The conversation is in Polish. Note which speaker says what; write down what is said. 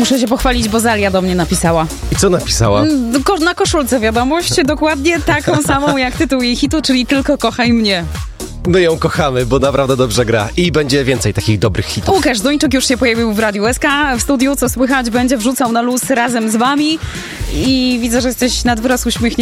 Speaker 1: Muszę się pochwalić, bo Zalia do mnie napisała.
Speaker 2: I co napisała?
Speaker 1: Na koszulce wiadomość, dokładnie taką samą jak tytuł jej hitu, czyli Tylko kochaj mnie.
Speaker 2: My ją kochamy, bo naprawdę dobrze gra i będzie więcej takich dobrych hitów.
Speaker 1: Łukasz Duńczyk już się pojawił w Radiu SK w studiu, co słychać, będzie wrzucał na luz razem z wami i widzę, że jesteś nad wyraz uśmiechnięty.